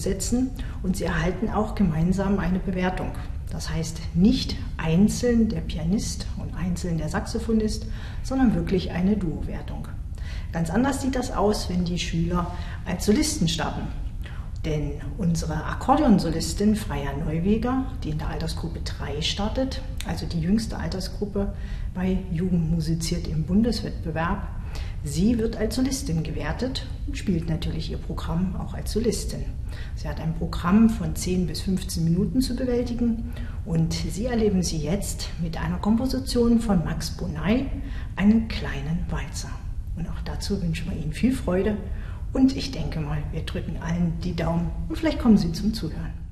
setzen und Sie erhalten auch gemeinsam eine Bewertung. Das heißt nicht einzeln der Pianist und einzeln der Saxophonist, sondern wirklich eine Duo-Wertung. Ganz anders sieht das aus, wenn die Schüler als Solisten starten. Denn unsere Akkordeonsolistin Freya Neuweger, die in der Altersgruppe 3 startet, also die jüngste Altersgruppe bei Jugend musiziert im Bundeswettbewerb, sie wird als Solistin gewertet und spielt natürlich ihr Programm auch als Solistin. Sie hat ein Programm von 10 bis 15 Minuten zu bewältigen und Sie erleben sie jetzt mit einer Komposition von Max Bonay, einen kleinen Walzer. Und auch dazu wünschen wir Ihnen viel Freude und ich denke mal, wir drücken allen die Daumen und vielleicht kommen Sie zum Zuhören.